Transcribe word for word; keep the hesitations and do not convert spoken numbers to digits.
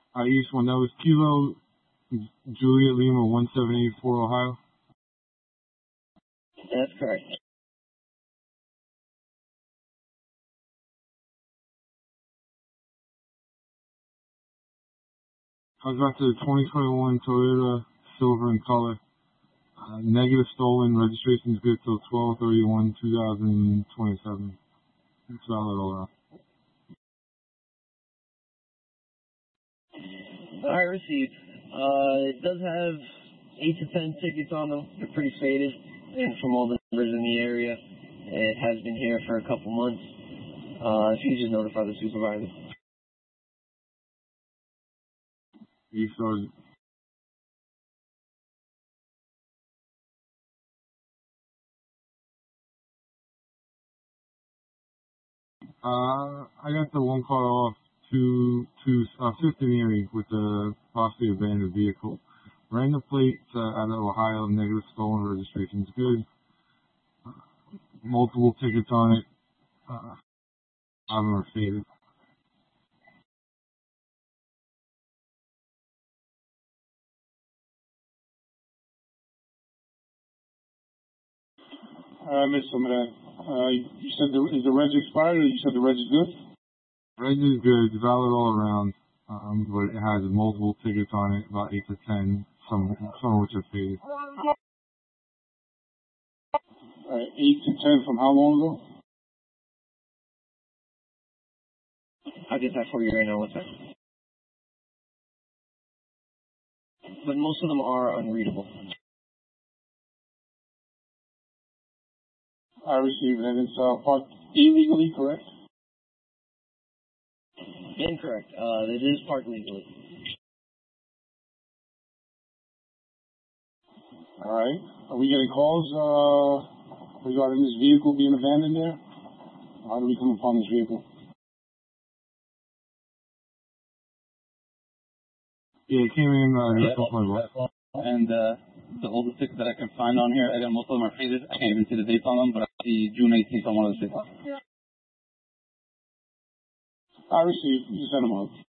Uh, each one, that was Kilo Juliet Lima one seven eight four Ohio. That's correct. I was back to the twenty twenty-one Toyota Silver in color. Uh, negative stolen. Registration is good till twelve thirty-one twenty twenty-seven. It's valid all around. All right, received. Uh, it does have eight to ten tickets on them. They're pretty faded, and from all the numbers in the area, it has been here for a couple months. Uh, if you just notify the supervisor. You started. Uh, I got the one car off to to uh, Fifth and Erie with the possibly abandoned vehicle. Ran the plates uh, out of Ohio, negative stolen. Registration's good. Uh, multiple tickets on it. Uh, I them are faded. I missed some of that. Uh, you said the, is the reg expired, or you said the reg is good? Reg is good. It's valid all around. Um, but it has multiple tickets on it, about eight to ten. Some some of which are faded. Uh, eight to ten from how long ago? I'll get that for you right now. What's that? But most of them are unreadable. I received it, and it's uh, parked illegally, correct? Incorrect. Uh, it is parked legally. All right. Are we getting calls uh, regarding this vehicle being abandoned there? How do we come upon this vehicle? Yeah, it came in. Uh, yeah, and uh, the oldest tickets that I can find on here, again, most of them are faded. I can't even see the dates on them, but I see June eighteenth on one of the tickets. I received. You sent them out.